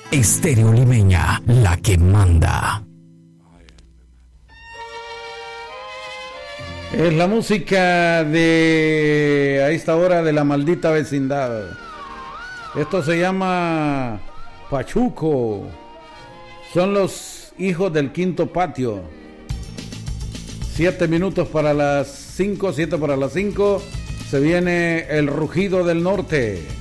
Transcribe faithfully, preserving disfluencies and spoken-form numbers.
Estéreo Limeña, la que manda. Es la música de a esta hora de la maldita vecindad. Esto se llama Pachuco. Son los hijos del quinto patio. Siete minutos para las cinco, siete para las cinco. Se viene el rugido del norte.